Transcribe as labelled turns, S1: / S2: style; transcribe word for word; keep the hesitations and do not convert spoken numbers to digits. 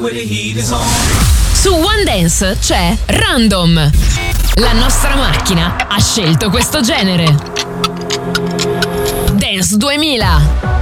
S1: Su One Dance c'è Random. La nostra macchina ha scelto questo genere. Dance duemila.